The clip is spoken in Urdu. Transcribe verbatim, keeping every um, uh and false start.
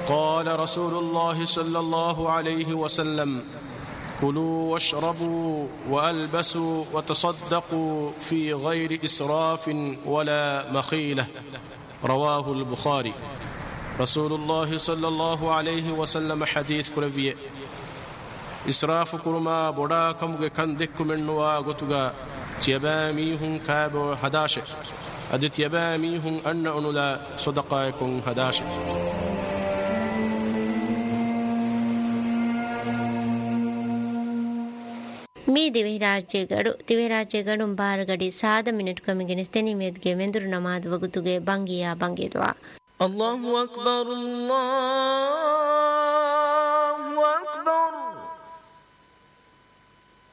قال رسول الله صلى الله عليه وسلم كلوا واشربوا وألبسوا وتصدقوا في غير إسراف ولا مخيلة رواه البخاري. رسول الله صلى الله عليه وسلم حديث كربيه إسراف كرما بودا كمغ كان دكو منوا غتوغا تيباميهم كابو هداشه أدت يباميهم أن أنولا صدقائكم هداشه. ಮೀ ದಿವೆ ರಾಜ್ಯಗಳು ದಿವೆ ರಾಜ್ಯಗಳು ಬಾರಗಡಿ ಸಾದ ಮಿನಿಟ್ ಕಮಿಗೆ ಸ್ತೆನಿ ಮೇದ್ಗೆ ಮೆಂದುರು ನಮಾದ್ ವಗುತುಗೆ ಬಂಗಿಯ ಬಂಗಿದ್ವಾ الله أكبر الله